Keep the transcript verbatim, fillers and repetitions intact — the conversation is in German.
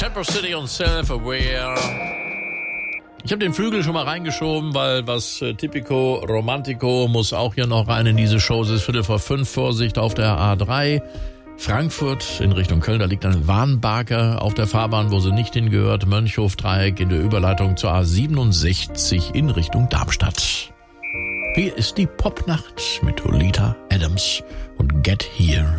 Temper City und Self-Aware. Ich habe den Flügel schon mal reingeschoben, weil was äh, Typico Romantico muss auch hier noch rein in diese Show. Es ist Viertel vor fünf, Vorsicht auf der A drei. Frankfurt in Richtung Köln, da liegt ein Warnbarker auf der Fahrbahn, wo sie nicht hingehört. Mönchhof-Dreieck in der Überleitung zur A siebenundsechzig in Richtung Darmstadt. Hier ist die Popnacht mit Olita Adams und Get Here.